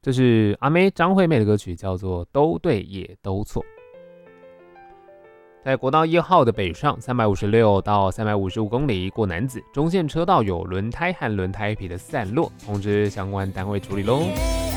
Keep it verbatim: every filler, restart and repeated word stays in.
这是阿妹张惠妹的歌曲，叫做《都对也都错》。在国道一号的北上三百五十六到三百五十五公里过楠梓中线车道有轮胎和轮胎皮的散落，通知相关单位处理喽。